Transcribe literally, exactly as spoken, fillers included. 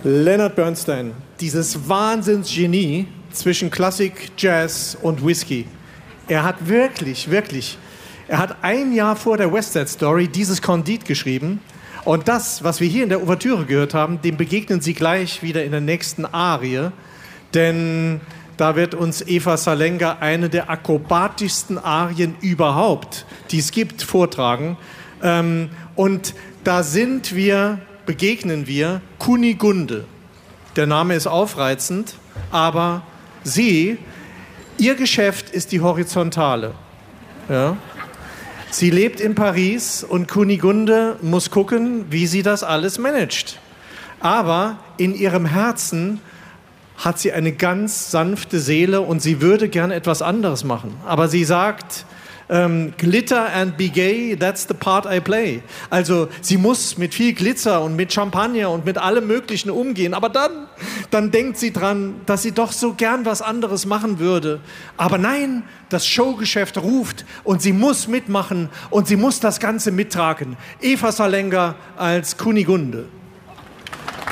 Leonard Bernstein, dieses Wahnsinnsgenie zwischen Klassik, Jazz und Whisky. Er hat wirklich, wirklich, er hat ein Jahr vor der West Side Story dieses Kondit geschrieben. Und das, was wir hier in der Ouvertüre gehört haben, dem begegnen Sie gleich wieder in der nächsten Arie. Denn da wird uns Eva Salenga eine der akrobatischsten Arien überhaupt, die es gibt, vortragen. Und da sind wir, begegnen wir Kunigunde. Der Name ist aufreizend, aber sie, ihr Geschäft ist die Horizontale. Ja. Sie lebt in Paris und Kunigunde muss gucken, wie sie das alles managt. Aber in ihrem Herzen hat sie eine ganz sanfte Seele und sie würde gern etwas anderes machen. Aber sie sagt, ähm, Glitter and be gay, that's the part I play. Also sie muss mit viel Glitzer und mit Champagner und mit allem Möglichen umgehen. Aber dann, dann denkt sie dran, dass sie doch so gern was anderes machen würde. Aber nein, das Showgeschäft ruft und sie muss mitmachen und sie muss das Ganze mittragen. Eva Salenga als Kunigunde.